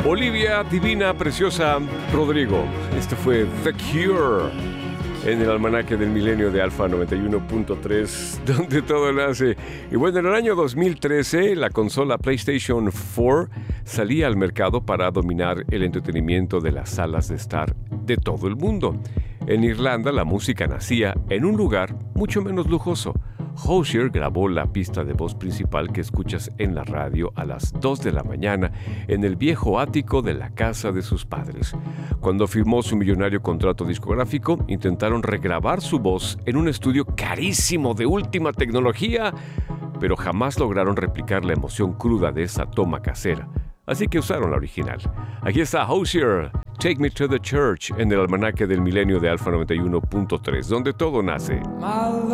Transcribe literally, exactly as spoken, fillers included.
Olivia, divina, preciosa, Rodrigo. Esto fue The Cure en el almanaque del milenio de Alfa noventa y uno punto tres, donde todo nace. Y bueno, en el año dos mil trece, la consola PlayStation cuatro salía al mercado para dominar el entretenimiento de las salas de estar de todo el mundo. En Irlanda, la música nacía en un lugar mucho menos lujoso. Hozier grabó la pista de voz principal que escuchas en la radio a las dos de la mañana en el viejo ático de la casa de sus padres. Cuando firmó su millonario contrato discográfico, intentaron regrabar su voz en un estudio carísimo de última tecnología, pero jamás lograron replicar la emoción cruda de esa toma casera. Así que usaron la original. Aquí está Hozier, Take Me to the Church, en el almanaque del milenio de Alfa noventa y uno punto tres, donde todo nace.